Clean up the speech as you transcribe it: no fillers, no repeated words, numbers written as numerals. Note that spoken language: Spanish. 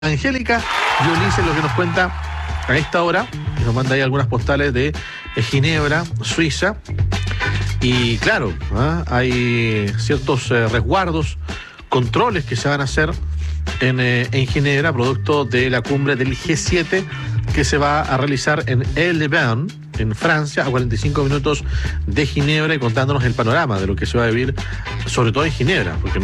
Angélica y Ulises lo que nos cuenta a esta hora, y nos manda ahí algunas postales de Ginebra, Suiza. Y claro, hay ciertos resguardos, controles que se van a hacer en Ginebra, producto de la cumbre del G7 que se va a realizar en El-les-Bains, en Francia, a 45 minutos de Ginebra, y contándonos el panorama de lo que se va a vivir, sobre todo en Ginebra, porque